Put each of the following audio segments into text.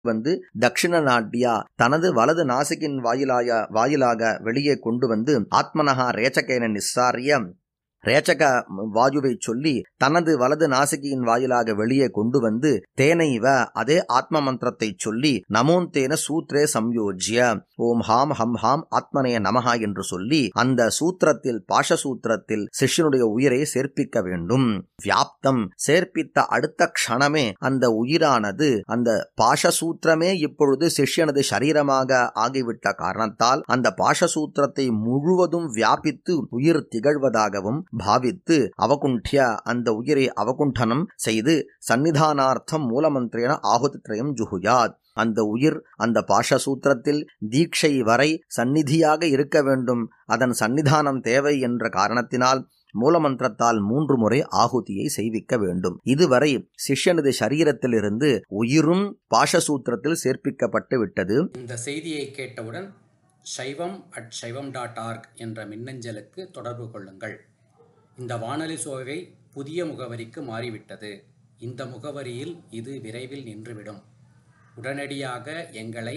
வந்து தக்ஷிண நாட்டியா தனது வலது நாசிகின் வாயிலாக வெளியே கொண்டு வந்து ஆத்மனஹா ரேச்சகேன நிஸ்ஸாரிய ரேச்சக வாயுவை சொல்லி தனது வலது நாசிகியின் வாயிலாக வெளியே கொண்டு வந்து தேனைவ அதே ஆத்ம மந்திரத்தை சொல்லி நமோந்தேன சூத்ரே சம்யோஜ்ய ஓம் ஹாம் ஹம் ஹாம் ஆத்மனே நமஹா என்று சொல்லி அந்த சூத்திரத்தில் பாஷசூத்திரத்தில் சிஷ்யனுடைய உயிரை சேர்ப்பிக்க வேண்டும். வியாப்தம் சேர்ப்பித்த அடுத்த க்ஷணமே அந்த உயிரானது அந்த பாஷசூத்திரமே இப்பொழுது சிஷ்யனது சரீரமாக ஆகிவிட்ட காரணத்தால் அந்த பாஷசூத்திரத்தை முழுவதும் வியாபித்து உயிர் திகழ்வதாகவும் பாவித்து அவகுண்டிய அந்த உயிரை அவகுண்டனம் செய்து சன்னிதானார்த்தம் மூலமந்திரேன ஆகுதித்ரயம் ஜுகுயாத். அந்த உயிர் அந்த பாஷசூத்திரத்தில் தீட்சை வரை சந்நிதியாக இருக்க வேண்டும். அதன் சன்னிதானம் தேவை என்ற காரணத்தினால் மூலமந்திரத்தால் 3 முறை ஆகுதியை செய்விக்க வேண்டும். இதுவரை சிஷ்யனது சரீரத்திலிருந்து உயிரும் பாஷசூத்திரத்தில் சேர்ப்பிக்கப்பட்டு விட்டது. இந்த செய்தியை கேட்டவுடன் shaivam@shaivam.org என்ற மின்னஞ்சலுக்கு தொடர்பு கொள்ளுங்கள். இந்த வானொலி சோவை புதிய முகவரிக்கு மாறிவிட்டது. இந்த முகவரியில் இது விரைவில் நின்றுவிடும். உடனடியாக எங்களை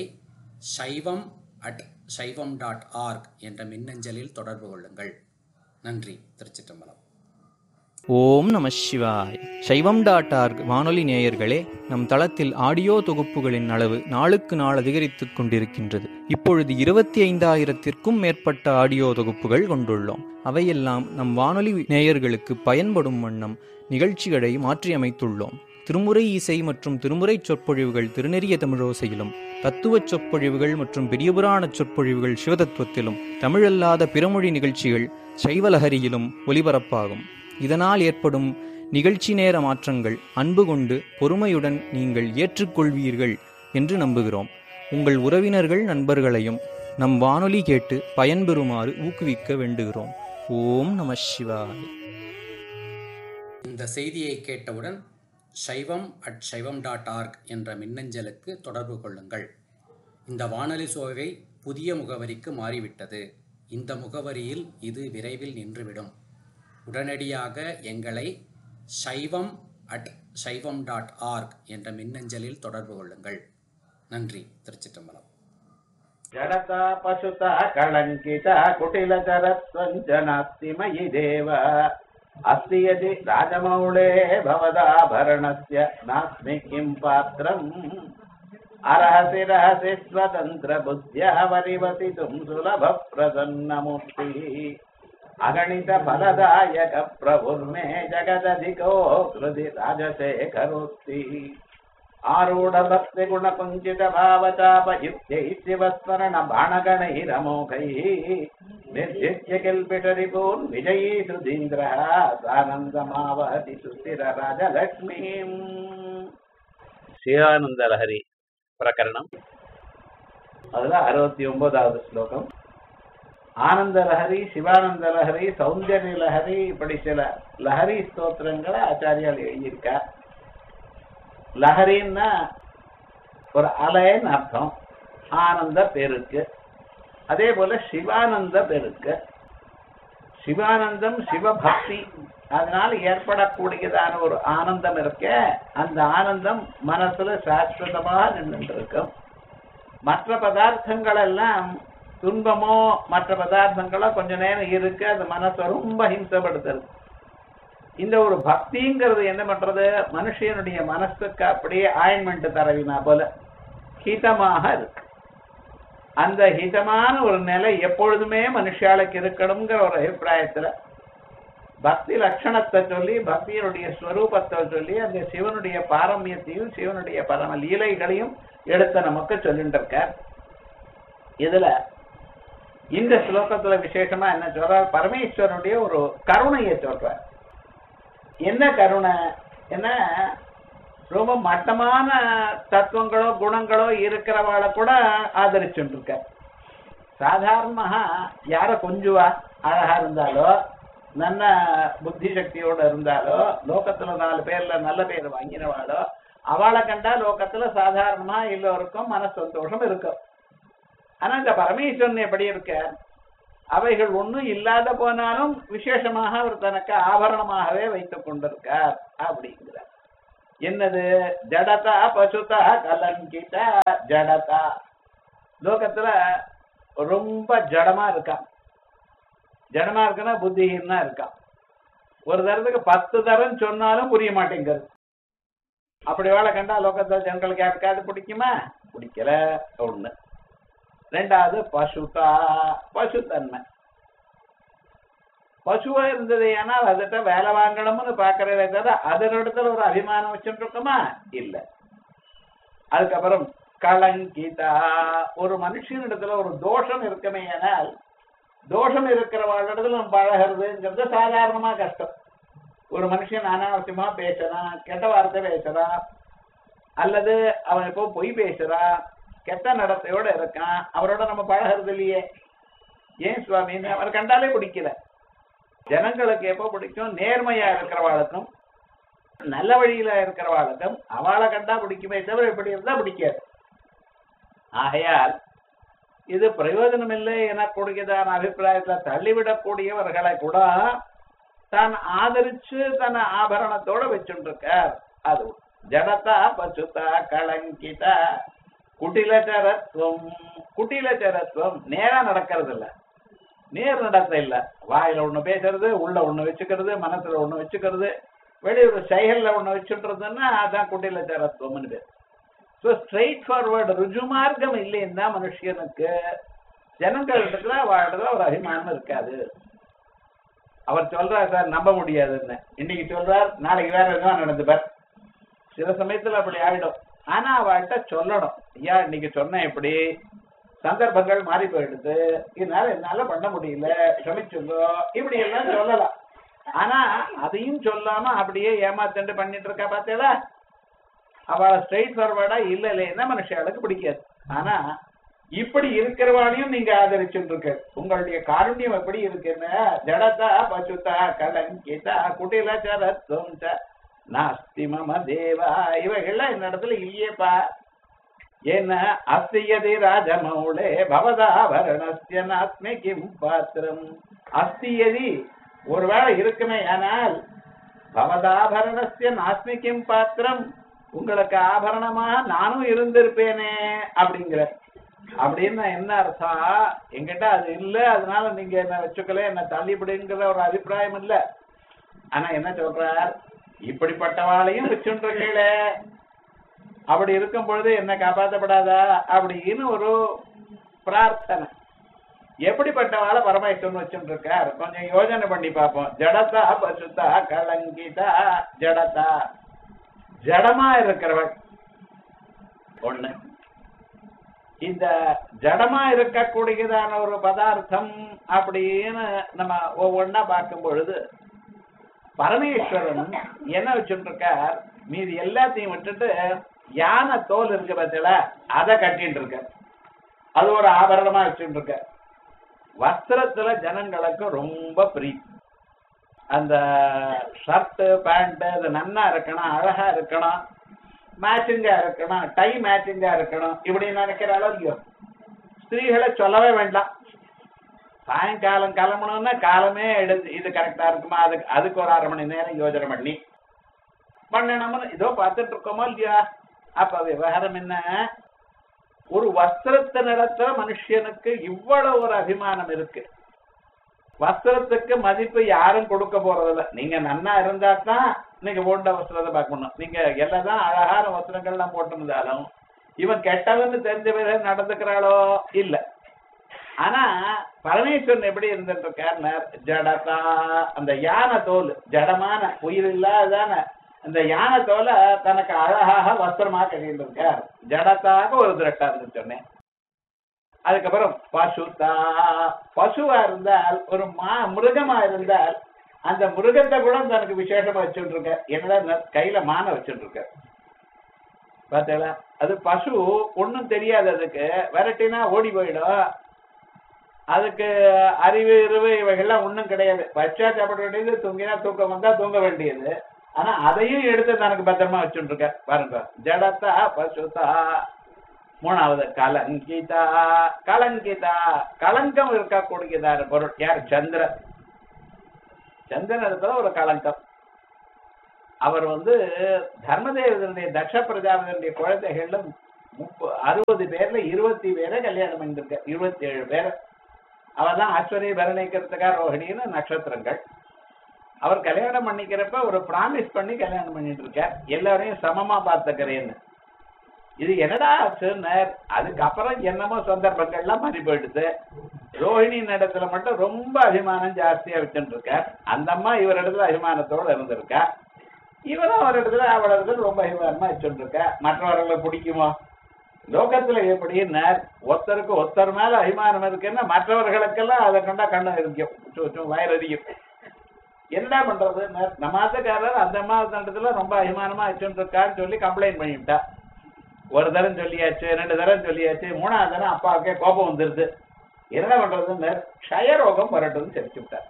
shaivam@shaivam.org என்ற மின்னஞ்சலில் தொடர்பு கொள்ளுங்கள். நன்றி. திருச்சிற்றம்பலம். ஓம் நம சிவாய். சைவம்.org வானொலி நேயர்களே, நம் தளத்தில் ஆடியோ தொகுப்புகளின் அளவு நாளுக்கு நாள் அதிகரித்துக் கொண்டிருக்கின்றது. இப்பொழுது 25,000த்திற்கும் மேற்பட்ட ஆடியோ தொகுப்புகள் கொண்டுள்ளோம். அவையெல்லாம் நம் வானொலி நேயர்களுக்கு பயன்படும் வண்ணம் நிகழ்ச்சிகளை மாற்றியமைத்துள்ளோம். திருமுறை இசை மற்றும் திருமுறை சொற்பொழிவுகள் திருநெறிய தமிழோசையிலும், தத்துவ சொற்பொழிவுகள் மற்றும் பெரியபுராண சொற்பொழிவுகள் சிவதத்துவத்திலும், தமிழல்லாத பிறமொழி நிகழ்ச்சிகள் சைவலஹரியிலும் ஒலிபரப்பாகும். இதனால் ஏற்படும் நிகழ்ச்சி நேர மாற்றங்கள் அன்பு கொண்டு பொறுமையுடன் நீங்கள் ஏற்றுக்கொள்வீர்கள் என்று நம்புகிறோம். உங்கள் உறவினர்கள் நண்பர்களையும் நம் வானொலி கேட்டு பயன்பெறுமாறு ஊக்குவிக்க வேண்டுகிறோம். ஓம் நம சிவாய. இந்த செய்தியை கேட்டவுடன் shaivam@shaivam.org என்ற மின்னஞ்சலுக்கு தொடர்பு கொள்ளுங்கள். இந்த வானொலி சோவை புதிய முகவரிக்கு மாறிவிட்டது. இந்த முகவரியில் இது விரைவில் நின்றுவிடும். உடனடியாக எங்களை shaivam@shaivam.org என்ற மின்னஞ்சலில் தொடர்பு கொள்ளுங்கள். நன்றி. திருச்சிற்றம்பலம். ஜடதா பசுதா கலங்கிதா குட்டிலதரத்வஞ்சனாஸ்தி மயி தேவ அஸ்தி யதி ராஜமௌளே பவதாபரணஸ்ய நாஸ்மி கிம் பாத்ரம் அரஹசி ரஹசி ஸ்வதந்திர புத்யா வரிவசிதும் சுலப பிரசன்னமூர்த்தி அகணித பலதாயக பிரபுர்மே ஜகததிகோ கிருதி ராஜசேகரோஸ்தி ஆரூಢ பக்தி குண குஞ்சித பாவசாபயுக்தை சிவஸ்மரண பாணகணைரமோகை நிர்ஜித்ய கில்பிஷரிபூன் விஜயீ சுதீந்திர சானந்தமாவதி சுஸ்திர ராஜலக்ஷ்மீம். சிவானந்த லஹரி பிரகரணம். அதுல 69வது ஸ்லோகம். ஆனந்த லஹரி, சிவானந்த லஹரி, சௌந்தர்ய லஹரி, இப்படி சில லஹரி ஸ்தோத்திரங்களை ஆச்சாரியால் எழுதியிருக்கார். லஹரின்னா ஒரு அலைன்னு அர்த்தம், ஆனந்த பெருக்கு. அதே போல சிவானந்த பெருக்கு. சிவானந்தம் சிவபக்தி, அதனால ஏற்படக்கூடியதான ஒரு ஆனந்தம் இருக்க, அந்த ஆனந்தம் மனசுல சாஸ்வதமாக நின்று இருக்கும். மற்ற பதார்த்தங்கள் எல்லாம் துன்பமோ மற்ற பதார்த்தங்களோ கொஞ்ச நேரம் இருக்கு, அது மனசை ரொம்ப ஹிம்சப்படுத்துறது. இந்த ஒரு பக்திங்கிறது என்ன பண்றது, மனுஷனுடைய மனசுக்கு அப்படியே ஆயின்மெண்ட் தரவினா போல ஹிதமாக இருக்கு. அந்த ஹிதமான ஒரு நிலை எப்பொழுதுமே மனுஷாளுக்கு இருக்கணுங்கிற ஒரு அபிப்பிராயத்துல பக்தி லட்சணத்தை சொல்லி, பக்தியினுடைய ஸ்வரூபத்தை சொல்லி, அந்த சிவனுடைய பாரமியத்தையும் சிவனுடைய பரம லீலைகளையும் எடுத்து நமக்கு சொல்லிட்டு இருக்கார். இதுல இந்த ஸ்லோகத்துல விசேஷமா என்ன சொல்றார், பரமேஸ்வரனுடைய ஒரு கருணையை சொல்றார். என்ன கருணை, என்ன ரொம்ப மட்டமான தத்துவங்களோ குணங்களோ இருக்கிறவாளை கூட ஆதரிச்சுட்டு இருக்க. சாதாரணமாக யார கொஞ்சுவா அழகா இருந்தாலோ நல்ல புத்தி சக்தியோட இருந்தாலோ லோகத்துல 4 பேர்ல நல்ல பேர் வாங்கினவாளோ அவளை கண்டா லோகத்துல சாதாரணமா எல்லோருக்கும் மன சந்தோஷம் இருக்கும். ஆனா இந்த பரமேஸ்வரன் எப்படி இருக்க, அவைகள் ஒன்றும் இல்லாத போனாலும் விசேஷமாக அவர் தனக்கு ஆபரணமாகவே வைத்துக் கொண்டிருக்கார் அப்படிங்கிறார். என்னது? ஜடதா பசுதா கலங்கிதா. ஜடதா லோகத்துல ரொம்ப ஜடமா இருக்கான். ஜடமா இருக்குன்னா புத்திஹீனா இருக்கான். ஒரு தரத்துக்கு 10 தரம் சொன்னாலும் புரிய மாட்டேங்கிறது. அப்படி வேலை கண்டா லோகத்துல ஜனங்களுக்கு யாருக்காவது பிடிக்குமா? பிடிக்கல. ஒண்ணு. ரெண்டாவது பசுதா, பசுத்தன்மை. பசுவா இருந்தது ஏன்னால் அதுகிட்ட வேலை வாங்கணும்னு பாக்குறதே தவிர அதனிடத்துல ஒரு அபிமானம் வச்சுட்டு இருக்கோமா? இல்ல. அதுக்கப்புறம் கலங்கிதா, ஒரு மனுஷனிடத்துல ஒரு தோஷம் இருக்குமே ஆனால் தோஷம் இருக்கிறவர்களிடத்துல நம்ம பழகிறதுங்கிறது சாதாரணமா கஷ்டம். ஒரு மனுஷன் அனாவசியமா பேசுறான், கெட்ட வார்த்தை பேசுறான், அல்லது அவன் இப்போ பொய் பேசுறான், கெட்ட நடத்தையோட இருக்கான், அவரோட நம்ம பழகிறது இல்லையே. ஏன் சுவாமின்னு அவர் கண்டாலே பிடிக்கல. ஜனங்களுக்கு எப்போ பிடிக்கும்? நேர்மையா இருக்கிறவாளுக்கும் நல்ல வழியில இருக்கிறவாளுக்கும் அவளை கண்டா பிடிக்குமே தவிர இப்படி இருந்தா பிடிக்காது. ஆகையால் இது பிரயோஜனம் இல்லை எனக்கூடியதான அபிப்பிராயத்துல தள்ளிவிடக்கூடியவர்களை கூட தான் ஆதரிச்சு தன் ஆபரணத்தோட வச்சுட்டு இருக்கார். அது ஜடதா பசுதா கலங்கிதா. குட்டிலச்சரத்துவம், குட்டிலச்சரத்துவம் நேரா நடக்கிறது இல்ல, நேர் நடத்த இல்ல. வாயில ஒண்ணு பேசுறது, உள்ள ஒண்ணு வச்சுக்கிறது, மனசுல ஒண்ணு வச்சுக்கிறது, வெளியூர் செயல்ல ஒண்ணு வச்சுட்டுறதுன்னா அதான் குட்டிலச்சரத்துவம்னு பேர். ஸோ ஸ்ட்ரெயிட் ஃபார்வர்டு ருஜுமார்க்கம் இல்லைன்னா மனுஷனுக்கு ஜனங்களிடத்துல வாழ்றதுல ஒரு அபிமானம் இருக்காது. அவர் சொல்றார் சார் நம்ப முடியாதுன்னு, இன்னைக்கு சொல்றார் நாளைக்கு வேற எதுவும் நடந்துப்பார். சில சமயத்துல அப்படி ஆயிடும். ஆனா அவள்கிட்ட சொல்லணும், ஐயா இன்னைக்கு சொன்ன எப்படி சந்தர்ப்பங்கள் மாறி போயிடுது, இதனால என்னால பண்ண முடியல, க்ஷமிச்சுங்கோ, இப்படி எல்லாம் சொல்லலாம். ஆனா அதையும் சொல்லாம அப்படியே ஏமாத்தண்டு பண்ணிட்டு இருக்கா பார்த்தேடா, அவளை ஸ்ட்ரெயிட் ஃபார்வர்டா இல்ல இல்லைன்னா மனுஷாளுக்கு பிடிக்காது. ஆனா இப்படி இருக்கிறவாளையும் நீங்க ஆதரிச்சுட்டு இருக்க, உங்களுடைய காருண்யம் எப்படி இருக்குன்னு ஜடதா பசுதா கலங்கிதா குட்டிலச்சரத்துவம் நாஸ்தி மம தேவா, இவைகள்லாம் இந்த இடத்துல இல்லையேப்பா. என்ன அஸ்தியதி ராஜமௌளே பவதாபரணஸ்ய நாஸ்மி கிம் பாத்திரம். அஸ்தியதி ஒருவேளை இருக்குமே ஆனால் பவதாபரணஸ்ய நாஸ்மி கிம் பாத்திரம், உங்களுக்கு ஆபரணமா நானும் இருந்திருப்பேனே அப்படிங்கிற. அப்படின்னு என்ன அர்த்தம்? என்கிட்ட அது இல்ல, அதனால நீங்க என்ன வச்சுக்கல, என்ன தள்ளிவிடுங்கிற ஒரு அபிப்பிராயம் இல்ல. ஆனா என்ன சொல்றார்? இப்படிப்பட்டவாளையும் வச்சுருக்கீங்கள, அப்படி இருக்கும் பொழுது என்ன காப்பாற்றப்படாதா அப்படின்னு ஒரு பிரார்த்தனை. எப்படிப்பட்டவாளை பரமேஸ்வரன் வச்சுட்டு இருக்கார் கொஞ்சம் யோஜனை பண்ணி பார்ப்போம். ஜடதா பசுதா கலங்கிதா. ஜடதா ஜடமா இருக்கிறவள் ஒண்ணு. இந்த ஜடமா இருக்கக்கூடியதான ஒரு பதார்த்தம் அப்படின்னு நம்ம ஒவ்வொன்னா பார்க்கும் பொழுது பரமேஸ்வரன் என்ன வச்சுட்டு இருக்கார்? மீது எல்லாத்தையும் விட்டுட்டு யானை தோல் இருக்கு பார்த்தல, அதை கட்டிட்டு இருக்க, அது ஒரு ஆபரணமா வச்சுட்டு இருக்க. வஸ்திரத்துல ஜனங்களுக்கு ரொம்ப பிரீத்தி. அந்த ஷர்ட் பேண்ட் அது நன்னா இருக்கணும், அழகா இருக்கணும், மேட்சிங்கா இருக்கணும், டை மேட்சிங்கா இருக்கணும், இப்படி நினைக்கிறாளோ இல்லையோ. ஸ்திரீகளை சொல்லவே வேண்டாம். சாயங்காலம் கிளம்பணும்னா காலமே எடுத்து இது கரெக்டா இருக்குமா, அதுக்கு ஒரு 1/2 மணி நேரம் யோஜனை பண்ணணும்னு இதோ பார்த்துட்டு இருக்கோமோ இல்லையா. அப்ப விவகாரம் என்ன? ஒரு வஸ்திரத்தை நடத்த மனுஷனுக்கு இவ்வளவு ஒரு அபிமானம் இருக்கு. வஸ்திரத்துக்கு மதிப்பு யாரும் கொடுக்க போறதில்ல. நீங்க நன்னா இருந்தா தான் நீங்க போட்ட வஸ்திரத்தை பார்க்கணும். நீங்க எல்லாதான் அழகான வஸ்திரங்கள்லாம் போட்டிருந்தாலும் இவன் கெட்டவன்னு தெரிஞ்ச வித நடந்துக்கிறாளோ இல்ல. ஆனா பரமேஸ்வரன் எப்படி இருந்துட்டு இருக்கார்? ஜடதா, அந்த யானை தோல், ஜடமான உயிர் இல்லாதான அந்த யானை தோலை தனக்கு அழகாக வஸ்திரமா கட்டிட்டு இருக்கார். ஜடத்தாக ஒரு திரட்டா இருந்து சொன்னேன். அதுக்கப்புறம் பசுதா, பசுவா இருந்தால் ஒரு மிருகமா இருந்தால் அந்த மிருகத்தை கூட தனக்கு விசேஷமா வச்சுட்டு இருக்க. என்னடா கையில மான வச்சுட்டு இருக்க பார்த்தீங்களா? அது பசு, ஒன்னும் தெரியாது, அதுக்கு விரட்டினா ஓடி போயிடும், அதுக்கு அறிவு இருவு இவைகள்லாம் ஒன்றும் கிடையாது. பச்சா சாப்பிட வேண்டியது, தூங்கினா தூக்கம் வந்தா தூங்க வேண்டியது. ஆனா அதையும் எடுத்து தனக்கு பத்திரமா வச்சுட்டு இருக்க பாருங்க. ஜடதா பசுதா. மூணாவது கலங்கிதா. கலங்கிதா கலங்கம் இருக்கக்கூடியதான பொருள் யார்? சந்திரன். சந்திரன் இடத்துல ஒரு கலங்கம். அவர் தர்மதேவனுடைய தக்ஷ பிரஜாபதியுடைய குழந்தைகள்ல 60 பேர்ல 20 பேரை கல்யாணம் பண்ணிருக்க. 27 பேர் அவதான் அஸ்வனி பரணிக்கிறதுக்கா ரோஹிணின்னு நட்சத்திரங்கள். அவர் கல்யாணம் பண்ணிக்கிறப்ப ஒரு பிராமிஸ் பண்ணி கல்யாணம் பண்ணிட்டு இருக்கார், எல்லாரையும் சமமா பார்த்துக்கிறேன்னு. இது என்னடா ஆச்சுன்னார். அதுக்கப்புறம் என்னமோ சந்தர்ப்பங்கள்லாம் மாறி போயிடுது. ரோஹிணி இடத்துல மட்டும் ரொம்ப அபிமானம் ஜாஸ்தியா வச்சுட்டு இருக்கார். அந்த அம்மா இவர் இடத்துல அபிமானத்தோட இருந்திருக்கா. இவரும் ஒரு இடத்துல அவள் இடத்துல ரொம்ப அபிமானமா வச்சுட்டு இருக்கா. மற்றவர்களை பிடிக்குமோ? லோகத்துல எப்படின்னார், ஒருத்தருக்கு ஒருத்தர் மேல அபிமானம் இருக்குன்னா மற்றவர்களுக்கெல்லாம் அதை கண்டா கண்ணு இருக்கும், வயிறறியும். என்ன பண்றது? நம்ம ஆத்தக்காரர் அந்த அம்மா இடத்துல ரொம்ப அபிமானமா வச்சுட்டு இருக்கான்னு சொல்லி கம்ப்ளைண்ட் பண்ணிவிட்டா. ஒரு தரம் சொல்லியாச்சு, 2 தரம் சொல்லியாச்சு, 3ஆவது தரம் அப்பாவுக்கே கோபம் வந்துருது. என்ன பண்றதுன்னு க்ஷயரோகம் வரட்டும்னு தெரிச்சு விட்டார்.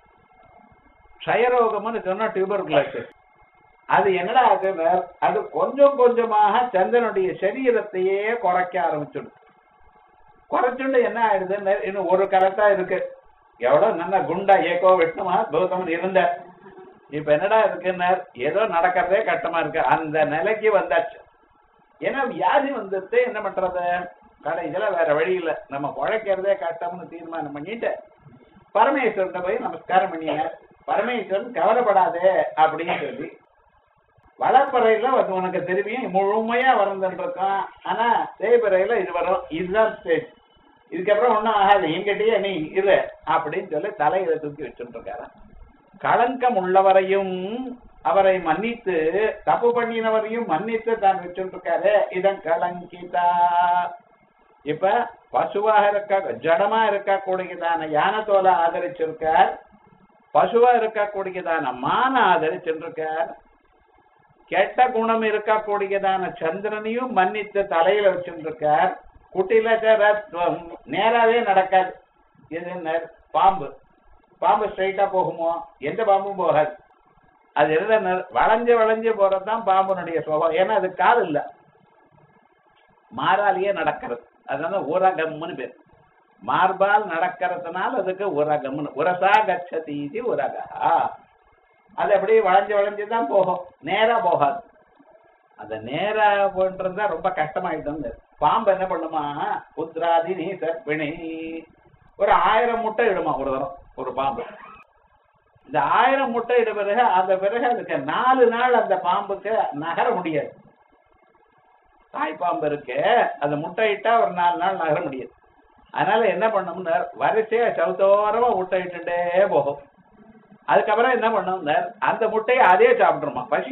க்ஷயரோகம்னு சொன்னா டியூபர்குலோசிஸ். அது என்னடா ஆகுது? அது கொஞ்சம் கொஞ்சமாக சந்திரனுடைய சரீரத்தையே குறைக்க ஆரம்பிச்சுடு. குறைச்சுண்டு என்ன ஆயிடுதுன்னு, இன்னும் ஒரு கரெக்டா இருக்கு, எவ்வளவு நல்லா குண்டா ஏகோ விஷ்ணுமா கௌதமன் இருந்த, இப்ப என்னடா இருக்குன்னு ஏதோ நடக்கிறதே கஷ்டமா இருக்கு, அந்த நிலைக்கு வந்தாச்சு. ஏன்னா வியாதி வந்துட்டு என்ன பண்றது? கடைசியில வேற வழி இல்லை, நம்ம குழைக்கிறதே கஷ்டம்னு தீர்மானம் பண்ணிட்டு பரமேஸ்வரன் போய் நமஸ்காரம் பண்ணிய. பரமேஸ்வரன் கவலைப்படாதே அப்படின்னு சொல்லி வளர்ப்பறையில உனக்கு திரும்பியும் முழுமையா வரந்துருக்கான். ஆனா தேய்பறையில இது வரும், இதுதான் ஸ்டேஜ், இதுக்கப்புறம் ஒன்னும் ஆகாது, எங்கிட்டயே நீ இரு அப்படின்னு சொல்லி தலையில தூக்கி வச்சுட்டு இருக்காரு. களங்கம் உள்ளவரையும் அவரை மன்னித்து, தப்பு பண்ணினவரையும் மன்னித்து தான் வச்சுட்டு இருக்காரு. இதன் கலங்கிதா. இப்ப பசுவாக இருக்க ஜடமா இருக்கக்கூடியதான யானை தோலை ஆதரிச்சிருக்கார், பசுவா இருக்கக்கூடியதான மான ஆதரிச்சிருக்கார், கெட்ட குணம் இருக்கக்கூடியதான சந்திரனையும் மன்னித்து தலையில வச்சுருக்கார். குட்டிலச்சரத்துவம் நேராவே நடக்காது. இது பாம்பு, பாம்பு ஸ்ட்ரைட்டா போகுமோ? எந்த பாம்பும் போகாது. அது என்ன வளைஞ்சு வளைஞ்சு போறதுதான் பாம்புனுடைய சுபாவம். ஏன்னா அது கால் இல்ல, மாறாலேயே நடக்கிறது. அதனால உரகம்னு பேர். மார்பால் நடக்கிறதுனால அதுக்கு உரகம்னு. உரசா கச்சதி உரகா. அது அப்படியே வளைஞ்சு வளைஞ்சுதான் போகும், நேரா போகாது. அந்த நேரா போன்றதுதான் ரொம்ப கஷ்டமாயிட்டு. பாம்பு என்ன பண்ணுமா? புத்ராதி நீ சர்ப்பிணி ஒரு 1000 முட்டை இடுமா ஒரு தரம் ஒரு பாம்பு. இந்த 1000 முட்டை இட பிறகு அந்த பிறகு அதுக்கு 4 நாள் அந்த பாம்புக்கு நகர முடியாது. தாய் பாம்பு இருக்கு, அந்த முட்டை இட்டா ஒரு 4 நாள் நகர முடியாது. அதனால என்ன பண்ணோம்னா வரிசையா சவுத்தோரமா முட்டை இட்டுட்டே போகும். அதுக்கப்புறம் என்ன பண்ணோம்னா அந்த முட்டையை அதே சாப்பிட்டுருமா. பசி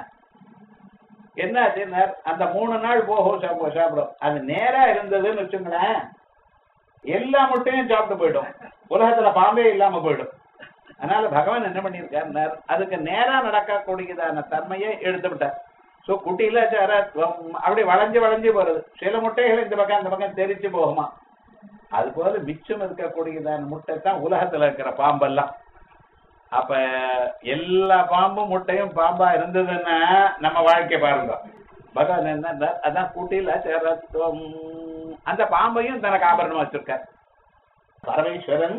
என்ன அந்த 3 நாள் போகும் சாப்பிடும். அது நேரா இருந்ததுன்னு வச்சுங்களேன், எல்லா முட்டையும் சாப்பிட்டு போயிடும், உலகத்துல பாம்பே இல்லாம போயிடும். அதனால பகவான் என்ன பண்ணியிருக்கார், அதுக்கு நேரா நடக்கக்கூடியதான தன்மையை எடுத்து விட்டார். சோ குட்டியில சரத்வம் அப்படி வளைஞ்சு வளைஞ்சு போறது. சில முட்டைகள் இந்த பக்கம் அந்த பக்கம் தெரிச்சு போகுமா. அது போல மிச்சம் இருக்கக்கூடியதான முட்டை தான் உலகத்துல இருக்கிற பாம்பெல்லாம். அப்ப எல்லா பாம்பும் முட்டையும் பாம்பா இருந்ததுன்னா நம்ம வாழ்க்கை பாருங்க. பகவான் என்ன அதான் குட்டியில சரத்வம், அந்த பாம்பையும் தனக்கு ஆபரணமா வச்சிருக்கார். பரமேஸ்வரன்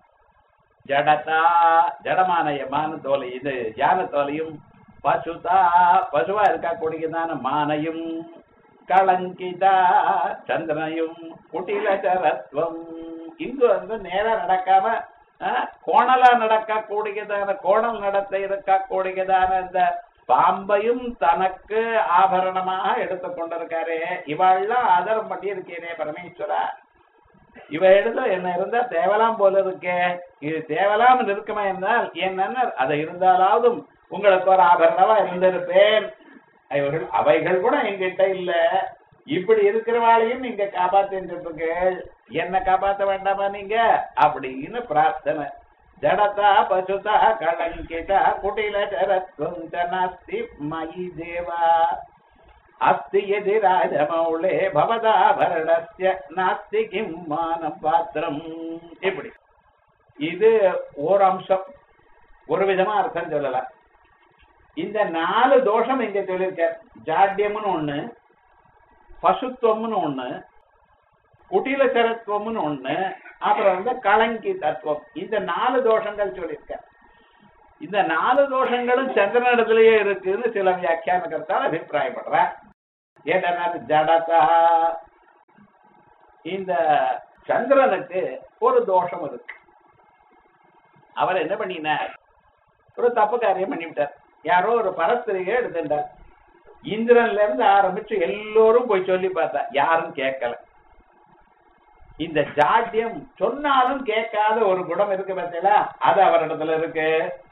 ஜடதா ஜடமான மான தோலை, இது யான தோலையும், பசுதா பசுவா இருக்கக்கூடியதான மானையும், களங்கிதா சந்திரனையும், குட்டில சரத்வம் இங்கு நேரா நடக்காம கோணலா நடக்கக்கூடியதான கோணல் நடத்த இருக்கக்கூடியதான இந்த பாம்பையும் தனக்கு ஆபரணமாக எடுத்துக் கொண்டிருக்காரு. இவாள்லாம் ஆதரம் பண்ணி இருக்கேனே பரமேஸ்வரா, இவ எடுத்து என்ன இருந்தா தேவலாம் போல இருக்கே, இது தேவலாம் இருக்குமா என்றால் என்னன்னா அதை இருந்தாலாவது உங்களுக்கு ஒரு ஆபரணமா இருந்திருப்பேன். அவைகள் கூட எங்கிட்ட இல்ல, இப்படி இருக்கிறவாளையும் நீங்க காப்பாத்திருக்கீர்கள், என்ன காப்பாற்ற வேண்டாமா நீங்க அப்படின்னு பிரார்த்தனை. ஜடதா பசுதா களங்கிதா குட்டில சரத்வம் நாஸ்தி மயி தேவா அஸ்தி எதி ராஜமௌளே பவதாபரணஸ்ய நாஸ்தி கிம் மானம் பாத்திரம். இப்படி இது ஒரு அம்சம், ஒரு விதமா அர்த்தம் சொல்லலாம். இந்த 4 தோஷம் இங்க சொல்லியிருக்க. ஜாட்யம்னு ஒண்ணு, பசுத்துவம்னு ஒண்ணு, குட்டில சரத்துவம்னு ஒண்ணு, அப்புறம் களங்கி தத்துவம். இந்த 4 தோஷங்கள் சொல்லியிருக்க. இந்த 4 தோஷங்களும் சந்திரனிடத்திலேயே இருக்குன்னு சில வியாக்கியானகர்த்தால் அபிப்பிராயப்படுற. ஏன்னா ஜடதா, இந்த சந்திரனுக்கு ஒரு தோஷம் இருக்கு. அவர் என்ன பண்ணினார், ஒரு தப்பு காரியம் பண்ணிவிட்டார். யாரோ ஒரு பரஸ்திரியை எடுத்துட்டார். இந்திரன்ல இருந்து ஆரம்பிச்சு எல்லோரும் போய் சொல்லி பார்த்தா யாரும் கேட்கல. இந்த ஜாட்யம் சொன்னாலும் கேட்காத ஒரு குணம் இருக்கு பார்த்தீங்களா, அது அவரிடத்துல இருக்கு.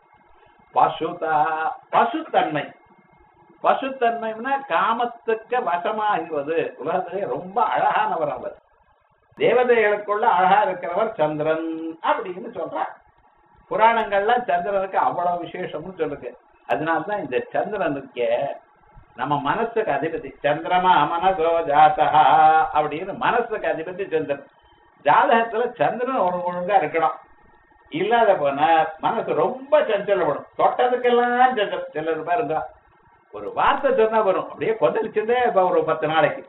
பசுதா, பசுத்தன்மை. பசுத்தன்மைன்னா காமத்துக்கு வசமாகுவது. உலகத்திலே ரொம்ப அழகானவர் அவர். தேவதைகளுக்குள்ள அழகா இருக்கிறவர் சந்திரன் அப்படின்னு சொல்றார். புராணங்கள்ல சந்திரனுக்கு அவ்வளவு விசேஷம்னு சொல்லுங்க. அதனால்தான் இந்த சந்திரனுக்கு நம்ம மனசுக்கு அதிபதி. சந்திரமா மனசோ ஜாதா அப்படின்னு மனசுக்கு அதிபதி சந்திரன். ஜாதகத்துல சந்திரன் ஒழுங்கா இருக்கணும். இல்லாத போன மனசு ரொம்ப சஞ்சலப்படும். தொட்டதுக்கெல்லாம் சந்திரன். சிலர் பாருங்க, ஒரு வார்த்தை சொன்னா வரும், அப்படியே கொந்தளிச்சுட்டே ஒரு 10 நாளைக்கு.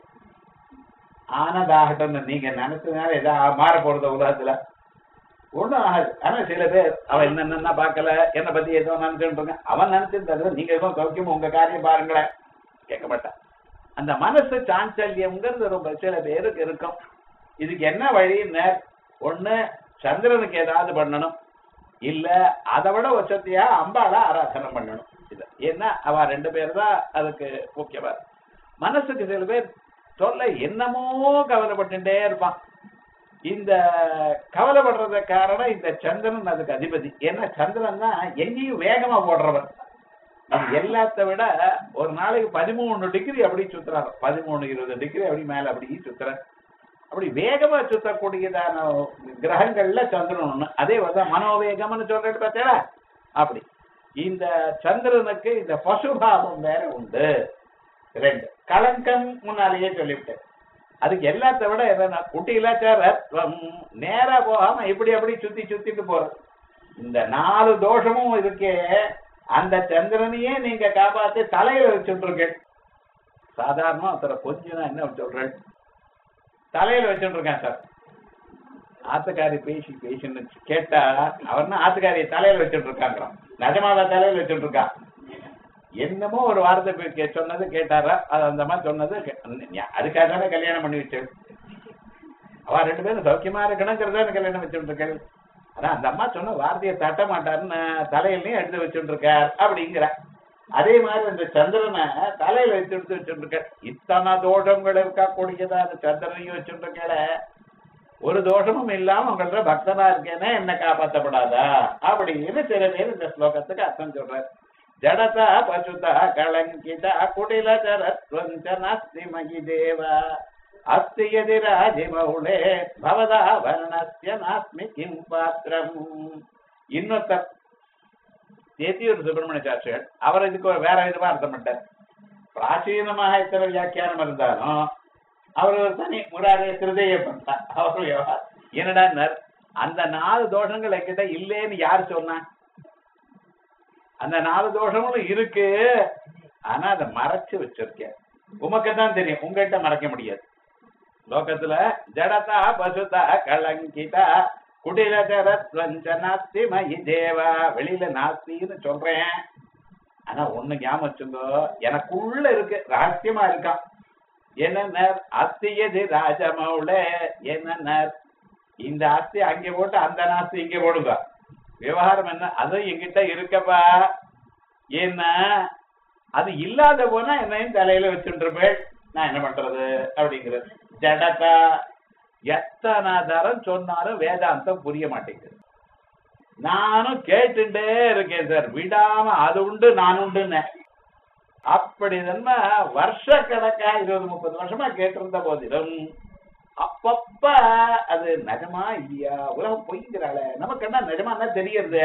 ஆனதாகட்டும் நீங்க நினைச்சதுனால ஏதாவது மாற போறது உலகத்துல ஒண்ணும் ஆகாது. ஆனா சில பேர் அவன் என்னென்ன பார்க்கல, என்னை பத்தி ஏதோ நினைச்சுட்டு அவன் நினைச்சிருந்தது நீங்க ஏதோ சௌக்கியம் உங்க காரியம் பாருங்களேன் கேட்க மாட்டான். அந்த மனசு சாஞ்சல்யம்ங்கிறது ரொம்ப சில பேருக்கு இருக்கும். இதுக்கு என்ன வழின்னு, ஒண்ணு சந்திரனுக்கு ஏதாவது பண்ணணும், இல்ல அதை விட உச்சத்தையா அம்பாள ஆராதனை பண்ணணும். இது ஏன்னா அவ 2 பேர் தான் அதுக்கு முக்கியமா. மனசுக்கு சில பேர் சொல்ல என்னமோ கவலைப்பட்டுட்டே இருப்பான். இந்த கவலைப்படுறத காரணம் இந்த சந்திரன் அதுக்கு அதிபதி. ஏன்னா சந்திரன் தான் எங்கேயும் வேகமா போடுறவர். எல்லாத்த விட ஒரு நாளைக்கு 13 டிகிரி அப்படி சுத்துறாரு. 13-20 டிகிரி அப்படி மேல அப்படி சுத்துறாரு. அப்படி வேகமா சுத்தக்கூடியதான கிரகங்கள்ல சந்திரன் ஒண்ணு. அதே வந்து மனோவேகம்னு சொல்றது பார்த்தீங்களா, அப்படி இந்த சந்திரனுக்கு இந்த பசுபாவம் வேற உண்டு. 2 களங்கம் முன்னாலேயே சொல்லிவிட்டேன். அதுக்கு எல்லாத்த விட எதனா குட்டியிலாச்சாரம் நேரா போகாம இப்படி அப்படி சுத்திட்டு போறது. இந்த 4 தோஷமும் இருக்கே, அந்த சந்திரனையே நீங்க காப்பாத்தி தலையில வச்சுட்டு இருக்கேன். சாதாரணமா ஒருத்தர கொஞ்சம் என்ன சொல்றேன், தலையில வச்சுட்டு இருக்கேன் சார். ஆத்துக்காரி பேசின்னு கேட்டா அவர்னா ஆத்துக்காரியை தலையில வச்சுட்டு இருக்காங்க. நிஜமாதான் தலையில வச்சுட்டு இருக்கா. என்னமோ ஒரு வார்த்தை சொன்னது கேட்டாரா, அது அந்த மாதிரி சொன்னது அதுக்காக தானே கல்யாணம் பண்ணி வச்சு. அவ 2 பேரும் சௌக்கியமா இருக்கணுங்கிறத கல்யாணம் வச்சுட்டு இருக்காரு. அதான் அந்த அம்மா சொன்ன வார்த்தையை தட்ட மாட்டாருன்னு தலையிலையும் எடுத்து வச்சுட்டு இருக்கார் அப்படிங்கிற. அதே மாதிரி இந்த சந்திரனை தலையில வச்சுட்டு இருக்கார். இத்தனை தோஷங்கள் இருக்கக்கூடியதா அந்த சந்திரனையும் வச்சுட்டு இருக்கால, ஒரு தோஷமும் இல்லாம உங்கள பக்தனா இருக்கேன்னா என்ன காப்பாற்றப்படாதா அப்படின்னு சில பேர் இந்த ஸ்லோகத்துக்கு அர்த்தம் சொல்றாரு. ஜடதா பசுதா கலங்கிதா குடிலதரத்வஞ்ச நாஸ்தி மகி தேவா அஸ்தி யதி ராஜிமௌலே பவதா வர்ணஸ்ய நாஸ்மி கிம் பாத்திரம். இன்னொருத்தர் தேத்தியூர் சுப்பிரமணிய சாஸ்திரிகள் அவர் இதுக்கு வேற விதமா அர்த்தம் பண்ணிட்டார். பிராச்சீனமாக இத்தனை வியாக்கியானம் இருந்தாலும் அவர் ஒரு தனி முராரே திருதைய பண்ணார். அவரு என்னடா அந்த 4 தோஷங்கள் என்கிட்ட இல்லேன்னு யாரு சொன்னா? அந்த 4 தோஷங்களும் இருக்கு, ஆனா அதை மறைச்சு வச்சிருக்கேன். உமக்குதான் தெரியும், உங்ககிட்ட மறைக்க முடியாது. லோகத்துல ஜடதா பசுதா கலங்கிதா குடிலதரத்வஞ்ச நாஸ்தி மயி தேவா, வெளியில நாஸ்தின்னு சொல்றேன். ஆனா ஒண்ணு ஞாபகம் வச்சுங்கோ, எனக்குள்ள இருக்கு, ரகசியமா இருக்கான். என்ன அஸ்தியது ராஜமௌல, என்ன இந்த ஆஸ்தி அங்கே போட்டு அந்த நாஸ்தி இங்கே போடுங்க. விவகாரம் என்ன, அது என்கிட்ட இருக்கப்பா. ஏன்னா அது இல்லாத போனா என்னையும் தலையில வச்சுட்டு இருப்பேன், நான் என்ன பண்றது அப்படிங்கிறது. ஜடதா எத்தனை தரம் சொன்னாலும் வேதாந்தம் புரிய மாட்டேங்குது. நானும் கேட்டுட்டே இருக்கேன் சார், விடாம அது உண்டு நான் உண்டுன்னு. அப்படி தானே வருஷ கணக்கா 20-30 வருஷமா கேட்டிருந்த போதிலும் அப்பப்ப அது நிஜமா இல்லையா, உலகம் பொய்ங்கிறாள, நமக்கு என்ன நிஜமா தான் தெரியறது.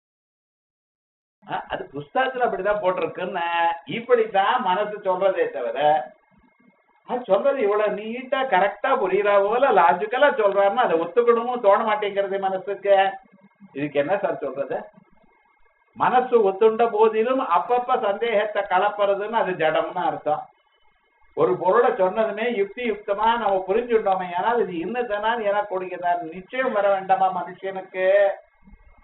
அது புஸ்தகத்துல அப்படிதான் போட்டிருக்குன்னு இப்படித்தான் மனசு சொல்றதே தவிர, அது சொல்றது இவ்வளவு நீட்டா கரெக்டா புரியுறா போல லாஜிக்கலா சொல்றாருன்னா அதை ஒத்துக்கணும்னு தோண மாட்டேங்கிறது மனசுக்கு. இதுக்கு என்ன சார் சொல்றது? மனசு ஒத்துண்ட போதிலும் அப்பப்ப சந்தேகத்தை கலப்புறதுன்னு அது ஜடம்னு அர்த்தம். ஒரு பொருளை சொன்னதுமே யுக்தி யுக்தமா நம்ம புரிஞ்சுட்டோமே, ஆனால் இது இன்னதான் என கொடுக்குதான் நிச்சயம் வர வேண்டாமா மனுஷனுக்கு?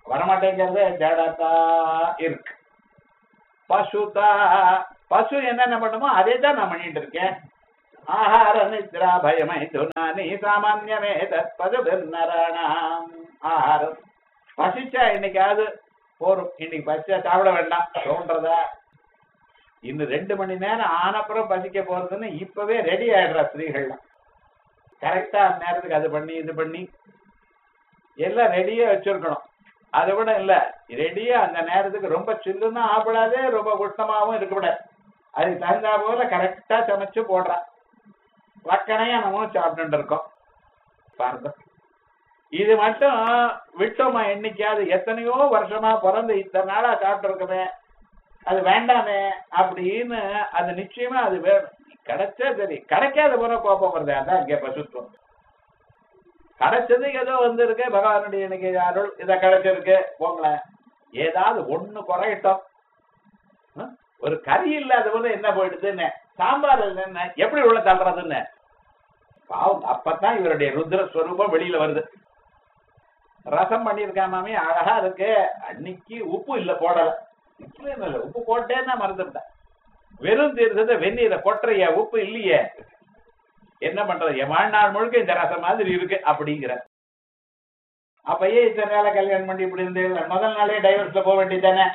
வரமாட்டேங்கிறது ஜடதா இருக்கு. பசுதா, பசு என்னென்ன பண்ணுமோ அதே தான் நான் பண்ணிட்டு இருக்கேன். ஆஹார நித்ரா பயமை துனானி சாமான்யமே தற்பது நராணாம். ஆஹாரம் பசிச்சா இன்னைக்காவது போரும், இன்னைக்கு பசிச்சா சாப்பிட வேண்டாம் தோன்றதா? இன்னும் 2 மணி நேரம் ஆனப்புறம் பசிக்க போறதுன்னு இப்பவே ரெடி ஆயிடுறா ஸ்திரீகள்லாம். கரெக்டா அந்த நேரத்துக்கு அது பண்ணி இது பண்ணி எல்லாம் ரெடியா வச்சிருக்கணும். அதை விட இல்ல, ரெடியா அந்த நேரத்துக்கு ரொம்ப சில்லுன்னா ஆப்பிடாதே, ரொம்ப உஷ்ணமாவும் இருக்கக்கூடாது. அதுக்கு தகுந்தா போல கரெக்டா சமைச்சு போடுறான். வக்கனையா நம்ம சாப்பிட்டு இருக்கோம் பாருங்க. இது மட்டும் விட்டோமா என்னைக்காவது? எத்தனையோ வருஷமா பிறந்து இத்தனை நாளா சாப்பிட்டு இருக்கமே, அது வேண்டாமே அப்படின்னு அது நிச்சயமா அது வேணும். கிடைச்சா சரி, கிடைக்காத போற கோபம் வருது. அதான் இங்க பசுத்துவம். கிடைச்சது ஏதோ வந்திருக்கு, பகவானுடைய இன்னைக்கு அருள் இதை கிடைச்சிருக்கு போங்களேன். ஏதாவது ஒண்ணு குறையட்டும். ஒரு கறி இல்லாத போது என்ன போயிடுதுன்னு, சாம்பார் என்ன எப்படி உள்ள தள்ளுறதுன்னு பாவம். அப்பதான் இவருடைய ருத்ரஸ்வரூபம் வெளியில வருது. ரசம் பண்ணிருக்காமே அழகா இருக்கு, அன்னைக்கு உப்பு இல்ல போடல, இல்ல உப்பு போட்டேன்னா மறந்துட்டேன். வெறும் தீர்த்தத்தை வெந்நீரை கொட்டுறைய உப்பு இல்லையே, என்ன பண்றது? என் வாழ்நாள் முழுக்க இந்த ரசம் மாதிரி இருக்கு அப்படிங்கிற. அப்பயே இத்தனை நாள கல்யாணம் பண்ணி இப்படி இருந்து முதல் நாளே டைவர்ஸ்ல போக வேண்டியதானே?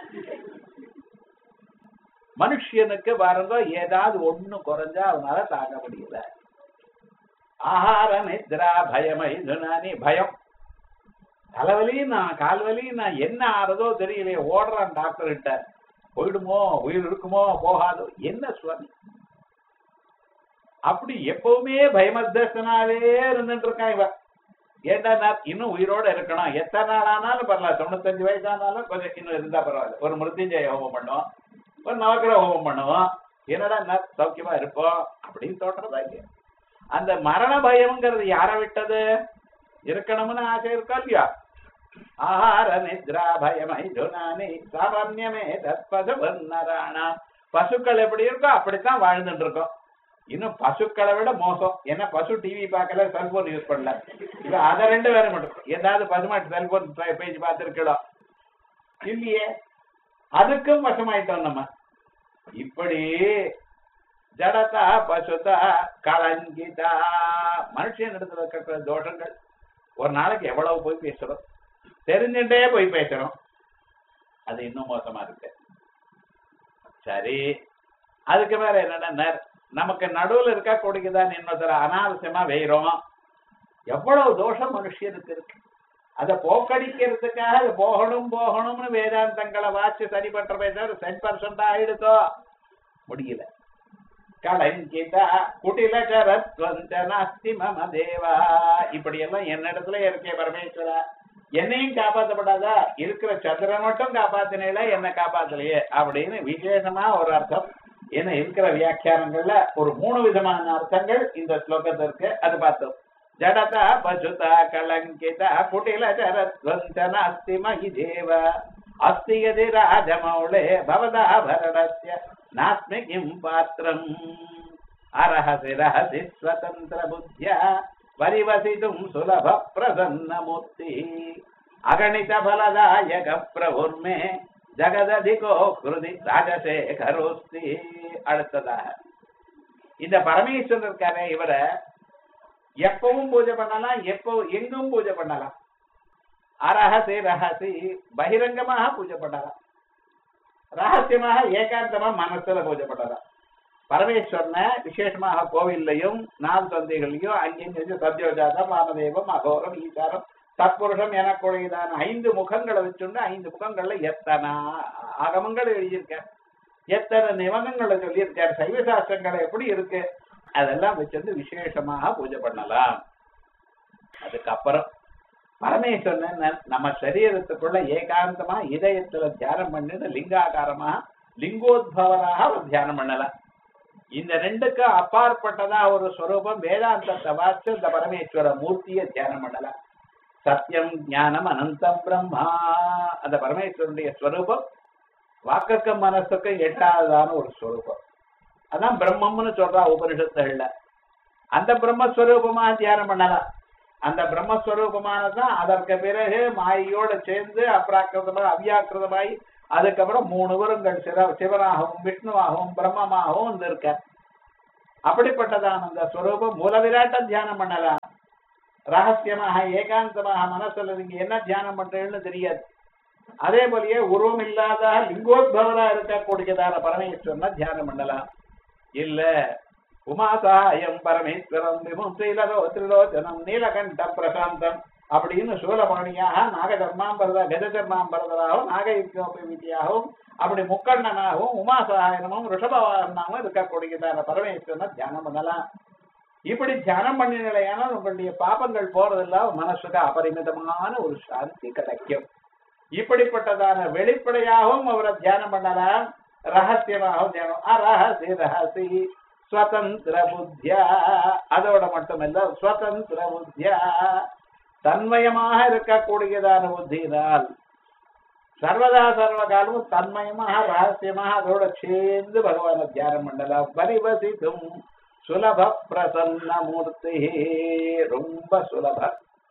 மனுஷனுக்கு பாருங்க ஏதாவது ஒண்ணு குறைஞ்சா அவனால தாங்க முடியல. ஆஹார நித்ரா பயமை துனானி, பயம், தலைவலி, நான் கால்வலி, நான் என்ன ஆறதோ தெரியலையே, ஓடுறான் டாக்டர் கிட்ட. போயிடுமோ, உயிர் இருக்குமோ போகாதோ, என்ன சுவாமி அப்படி எப்பவுமே பயமத்தனாவே இருந்துட்டு இருக்கான் இவன். ஏண்டா இன்னும் உயிரோட இருக்கணும், எத்தனை நாள் ஆனாலும் பரவாயில்ல, 95 வயசானாலும் கொஞ்சம் இன்னும் இருந்தா பரவாயில்ல. ஒரு மிருத்யுஞ்சய ஹோமம் பண்ணுவோம், ஒரு நவக்கிரக ஹோமம் பண்ணுவோம், என்னடா சௌக்கியமா இருப்போம் அப்படின்னு தோற்றதா இல்லையா? அந்த மரண பயம்ங்கிறது யார விட்டது? இருக்கணும்னு ஆசை இருக்கா இல்லையா? ஆஹார நித்ரா பயமை துனானி சாமான்யமே தற்பது நராணா. பசுக்கள் எப்படி இருக்கோ அப்படித்தான் வாழ்ந்துட்டு இருக்கோம். இன்னும் பசுக்களை விட மோசம். ஏன்னா பசு டிவி பார்க்கல, செல்போன் யூஸ் பண்ணல. இப்ப அதை 2 பேரும் மட்டும் ஏதாவது பசுமாட்டு செல்போன் பேஜ் பார்த்திருக்கலாம் இல்லையே, அதுக்கும் வசமாயிட்டோம் நம்ம. இப்படி ஜடதா பசுதா கலங்கிதா, மனுஷன் இடத்துல இருக்கிற தோஷங்கள். ஒரு நாளைக்கு எவ்வளவு போய் பேசுறோம், தெரிஞ்சுட்டே போய் பேசுறோம், அது இன்னும் மோசமா இருக்கு. சரி, அதுக்கு மேல என்னன்னா நமக்கு நடுவுல இருக்கா கொடுக்குதான் இன்னொருத்தர அனாவசியமா வெயிறோம். எவ்வளவு தோஷம் மனுஷனுக்கு இருக்கு. அதை போக்கடிக்கிறதுக்காக அது போகணும் போகணும்னு வேதாந்தங்களை வாச்சு சரி பண்ற பேசுற 10% ஆயிடுதோ முடியல. கலங்கிதா குட்டிலச்சரத்வந்தனாஸ்தி மம தேவா, இப்படி எல்லாம் என்னிடத்துல இருக்கே பரமேஸ்வரா, என்னையும் காப்பாற்றப்படாதா? இருக்கிற சந்திரன் மட்டும் காப்பாத்தினேல, என்ன காப்பாத்தலையே அப்படின்னு விசேஷமா ஒரு அர்த்தம். ஏன்னா இருக்கிற வியாக்கியானங்கள்ல ஒரு 3 விதமான அர்த்தங்கள் இந்த ஸ்லோகத்திற்கு. அது பார்த்தோம். ஜடதா பசுதா கலங்கிதா குட்டிலச்சரத்வந்தனாஸ்தி மகி தேவ அஸ்தி யதி ராஜமௌளே பவதா பரணஸ்ய நாஸ்மி கிம் பாத்ரம் அரஹசி ரஹசி ஸ்வதந்திர புத்யா வரிவசிதும் சுலப பிரசன்ன மூர்த்தி அகணித பலதாயக பிரபுர்மே ஜகததிகோ கிருதி ராஜசேகரோஸ்தி. அடுத்ததாக இந்த பரமேஸ்வரர் இருக்காரே, இவரை எப்பவும் பூஜை பண்ணலாம், எப்போ எங்கும் பூஜை பண்ணலாம். அரஹசி ரஹசி பகிரங்கமாக பூஜை பண்ணலாம், ரகசியமாக ஏகாந்தமா மனசுல பூஜை பண்ணலாம். பரமேஸ்வரனை விசேஷமாக கோவில்லையும் 4 சந்தைகளையும் அங்கேயும் சத்யோஜாதம் வாமதேவம் அகோரம் ஈசாரம் தத்புருஷம் எனக்குடையதான 5 முகங்களை வச்சுண்டு 5 முகங்கள்ல எத்தனை ஆகமங்கள் எழுதியிருக்கார், எத்தனை நிபந்தங்களை சொல்லியிருக்கார், சைவ சாஸ்திரங்களை எப்படி இருக்கு, அதெல்லாம் வச்சிருந்து விசேஷமாக பூஜை பண்ணலாம். அதுக்கப்புறம் பரமேஸ்வரன் நம்ம சரீரத்துக்குள்ள ஏகாந்தமா இதயத்துல தியானம் பண்ணிட்டு லிங்காகாரமா லிங்கோத்பவராக ஒரு தியானம் பண்ணலாம். இந்த 2க்கு அப்பாற்பட்டதா ஒரு ஸ்வரூபம் வேதாந்தத்தை வாச்சு இந்த பரமேஸ்வர மூர்த்தியை தியானம் பண்ணலாம். சத்தியம் ஞானம் அனந்தம் பிரம்மா, அந்த பரமேஸ்வரனுடைய ஸ்வரூபம் வாக்குக்கும் மனசுக்கும் எட்டாவதான ஒரு ஸ்வரூபம். அதான் பிரம்மம்னு சொல்றா உபனிஷத்துகள்ல. அந்த பிரம்மஸ்வரூபமா தியானம் பண்ணலாம். அந்த பிரம்மஸ்வரூபமானதான் அதற்கு பிறகு மாயோட சேர்ந்து அப்ராக்கிருதமாக அவ்யாக்கிருதமாய் அதுக்கப்புறம் 3 உருவங்கள் சிவனாகவும் விஷ்ணுவாகவும் பிரம்மமாகவும் இருக்க. அப்படிப்பட்டதான அந்த ஸ்வரூபம் மூல விராட்ட தியானம் பண்ணலாம். ரகசியமாக ஏகாந்தமாக மனசுல நீங்க என்ன தியானம் பண்றீங்கன்னு தெரியாது. அதே போலயே உருவம் இல்லாத லிங்கோத்பவரா இருக்கக்கூடியதான பரமேஸ்வரனை தியானம் பண்ணலாம். இல்ல உமாசாயம் பரமேஸ்வரம் திரிலோச்சனம் நீலகண்ட பிரசாந்தம் அப்படின்னு சூலபாணியாக நாகதர்மாம்பரதா கஜதர்மாம்பரதராகவும் நாகயுக்தியாகவும் அப்படி முக்கண்ணனாகவும் உமாசாயனமும் ரிஷபவாகனாகவும் இருக்கக்கூடியதான பரமேஸ்வரனை தியானம் பண்ணலாம். இப்படி தியானம் பண்ணினால உங்களுடைய பாபங்கள் போறதில்ல, மனசுக்கு அபரிமிதமான ஒரு சாந்தி கிடைக்கும். இப்படிப்பட்டதான வெளிப்படையாகவும் அவரை தியானம் பண்ணலாம், ரகசியமாகவும் தியானம். அரஹசி ரஹசி ஸ்வதந்திர புத்தியா, அதோட மட்டுமல்ல ஸ்வதந்திர புத்தியா தன்மயமாக இருக்கக்கூடியதான புத்தியினால் சர்வதா சர்வ காலமும் தன்மயமாக ரகசியமாக அதோட சேர்ந்து பகவான தியானம் பண்ணலாம். பரிவசித்தும் சுலப பிரசன்ன மூர்த்தி, ரொம்ப சுலப.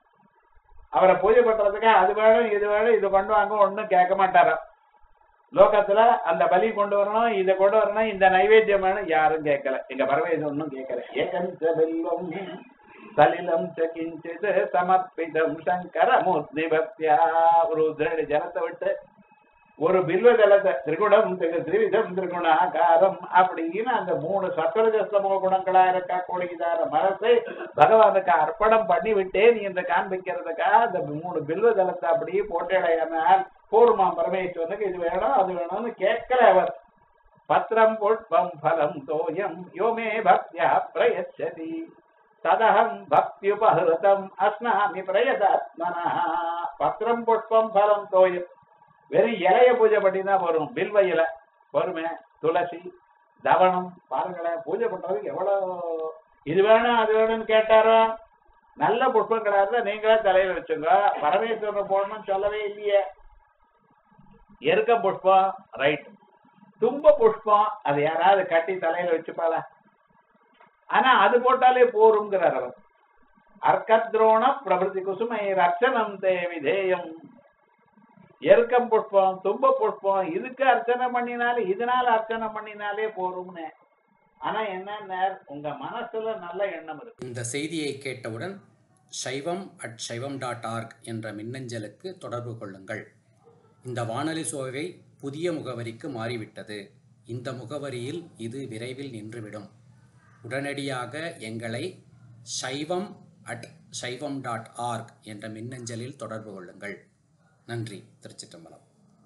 அவரை பூஜை பண்றதுக்கு அது வேணும் இது வேணும் இது பண்ணுவாங்க, ஒன்னும் கேட்க மாட்டாராம். லோகத்துல அந்த பலி கொண்டு வரணும், இதை கொண்டு வரணும், இந்த நைவேத்தியம் வேணும், யாரும் கேட்கல. எங்க பரமேஸ்வரன் ஒன்னும் கேட்கல. ஏகஞ்ச வெல்லம் சலிலம் கிஞ்சித் சமர்ப்பிதம் சங்கர மூர்த்தி பக்தியா. ஒரு ஜனத்தை விட்டு ஒரு பில்வ ஜலத்தை திரிகுணம் திரிவிதம் திரிகுணாகாரம் அப்படின்னு அந்த 3 சத்வரஜஸ்தமோ குணங்களா இருக்கக்கூடியதான மனசை பகவானுக்கு அர்ப்பணம் பண்ணி விட்டேன் என்று காண்பிக்கிறதுக்காக அந்த 3 பில்வ ஜலத்தை அப்படியே போட்டடையானால் பூர்வமாம் பரமேஸ்வரனுக்கு இது வேணும் அது வேணும்னு கேட்கல அவர். பத்திரம் புஷ்பம் பலம் தோயம் யோமே பக்தியா பிரயச்சதி ததகம் பக்தியுபஹிருதம் அஸ்னாமி பிரயதாத்மனா. பத்திரம் புஷ்பம் பலம் தோயம், வெறும் இலைய பூஜை பண்ணிதான் வரும். பில்வ இலை பொறுமை, துளசி, தவனம் பாருங்களேன். பூஜை பண்றதுக்கு எவ்வளவு இது வேணும் அது வேணும்னு கேட்டாரோ. நல்ல புஷ்பங்களா இருந்தா நீங்களே தலையில வச்சுங்க. பரமேஸ்வரன் போடணும்னு சொல்லவே இல்லையே. எருக்க புஷ்பம் ரைட், தும்ப புஷ்பம் அது யாராவது கட்டி தலையில வச்சுப்பாளா? ஆனா அது போட்டாலே போருங்கிறார் அவர். அர்க்கத்ரோண பிரபதி குசுமை ரட்சணம் தே விதேயம். எருக்கம் புஷ்பம் தும்ப புஷ்பம் இதுக்கு அர்ச்சனை பண்ணினாலே, இதனால அர்ச்சனை பண்ணினாலே போரும்னு. ஆனா என்ன, உங்க மனசுல நல்ல எண்ணம் இருக்கு. இந்த செய்தியை கேட்டவுடன் shaivam@shaivam.org என்ற மின்னஞ்சலுக்கு தொடர்பு கொள்ளுங்கள். இந்த வானொலி சோவை புதிய முகவரிக்கு மாறிவிட்டது. இந்த முகவரியில் இது விரைவில் நின்றுவிடும். உடனடியாக எங்களை shaivam@shaivam.org என்ற மின்னஞ்சலில் தொடர்பு கொள்ளுங்கள். நன்றி. திருச்சிற்றம்பலம்.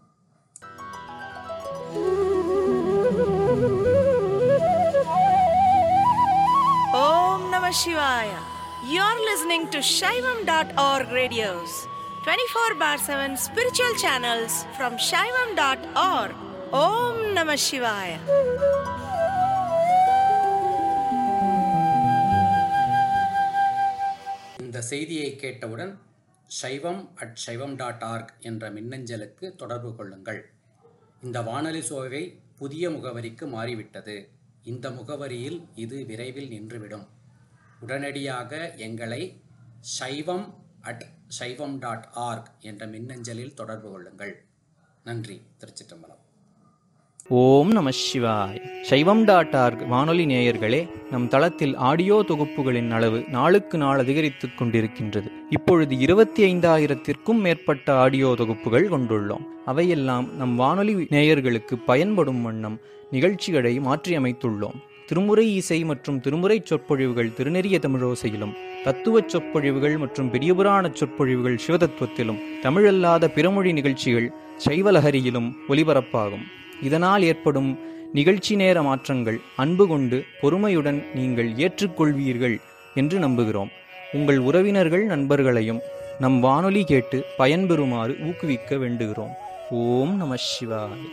Om Namah Shivaya. You're listening to Shaivam.org radios, 24/7 spiritual channels from Shaivam.org. Om Namah Shivaya. இந்த செய்தியை கேட்டவுடன் shaivam@shaivam.org என்ற மின்னஞ்சலுக்கு தொடர்பு கொள்ளுங்கள். இந்த வானொலி சோவை புதிய முகவரிக்கு மாறிவிட்டது. இந்த முகவரியில் இது விரைவில் நின்றுவிடும். உடனடியாக எங்களை shaivam@shaivam.org என்ற மின்னஞ்சலில் தொடர்பு கொள்ளுங்கள். நன்றி. திருச்சிற்றம்பலம். ஓம் நம சிவாய். சைவம்.org வானொலி நேயர்களே, நம் தளத்தில் ஆடியோ தொகுப்புகளின் அளவு நாளுக்கு நாள் அதிகரித்துக் கொண்டிருக்கின்றது. இப்பொழுது 25,000-த்திற்கும் மேற்பட்ட ஆடியோ தொகுப்புகள் கொண்டுள்ளோம். அவையெல்லாம் நம் வானொலி நேயர்களுக்கு பயன்படும் வண்ணம் நிகழ்ச்சிகளை மாற்றியமைத்துள்ளோம். திருமுறை இசை மற்றும் திருமுறை சொற்பொழிவுகள் திருநெறிய தமிழோசையிலும், தத்துவச் சொற்பொழிவுகள் மற்றும் பெரியபுராண சொற்பொழிவுகள் சிவதத்துவத்திலும், தமிழல்லாத பிறமொழி நிகழ்ச்சிகள் சைவலஹரியிலும் ஒலிபரப்பாகும். இதனால் ஏற்படும் நிகழ்ச்சி நேர மாற்றங்கள் அன்பு கொண்டு பொறுமையுடன் நீங்கள் ஏற்றுக்கொள்வீர்கள் என்று நம்புகிறோம். உங்கள் உறவினர்கள் நண்பர்களையும் நம் வானொலி கேட்டு பயன்பெறுமாறு ஊக்குவிக்க வேண்டுகிறோம். ஓம் நம சிவாய்.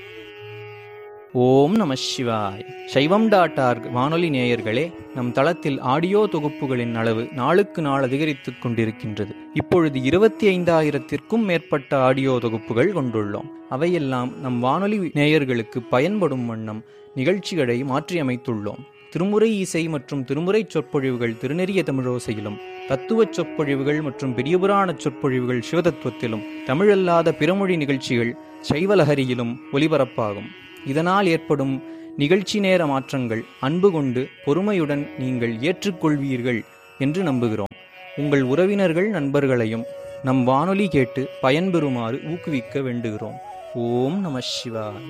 ஓம் நம சிவாய். சைவம்.org வானொலி நேயர்களே, நம் தளத்தில் ஆடியோ தொகுப்புகளின் அளவு நாளுக்கு நாள் அதிகரித்துக் கொண்டிருக்கின்றது. இப்பொழுது 25,000-த்திற்கும் மேற்பட்ட ஆடியோ தொகுப்புகள் கொண்டுள்ளோம். அவையெல்லாம் நம் வானொலி நேயர்களுக்கு பயன்படும் வண்ணம் நிகழ்ச்சிகளை மாற்றியமைத்துள்ளோம். திருமுறை இசை மற்றும் திருமுறை சொற்பொழிவுகள் திருநெறிய தமிழோசையிலும், தத்துவச் சொற்பொழிவுகள் மற்றும் பெரியபுராண சொற்பொழிவுகள் சிவதத்துவத்திலும், தமிழல்லாத பிறமொழி நிகழ்ச்சிகள் சைவலஹரியிலும் ஒலிபரப்பாகும். இதனால் ஏற்படும் நிகழ்ச்சி நேர மாற்றங்கள் அன்பு கொண்டு பொறுமையுடன் நீங்கள் ஏற்றுக்கொள்வீர்கள் என்று நம்புகிறோம். உங்கள் உறவினர்கள் நண்பர்களையும் நம் வானொலி கேட்டு பயன்பெறுமாறு ஊக்குவிக்க வேண்டுகிறோம். ஓம் நம சிவாய.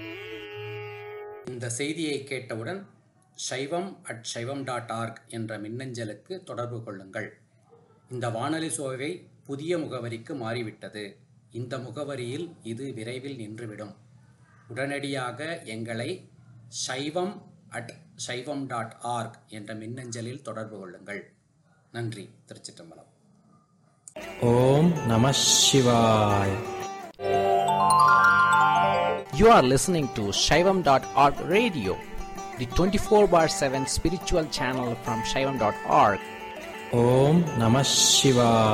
இந்த செய்தியை கேட்டவுடன் shaivam@shaivam.org என்ற மின்னஞ்சலுக்கு தொடர்பு கொள்ளுங்கள். இந்த வானொலி சோவை புதிய முகவரிக்கு மாறிவிட்டது. இந்த முகவரியில் இது விரைவில் நின்றுவிடும். உடனடியாக எங்களை shaivam@shaivam.org என்ற மின்னஞ்சலில் தொடர்பு கொள்ளுங்கள். நன்றி. திருச்சிற்றம்பலம். ஓம் நம சிவாய. You are listening to Shaivam.org radio, the 24/7 spiritual channel from Shaivam.org. Om Namah Shivaya.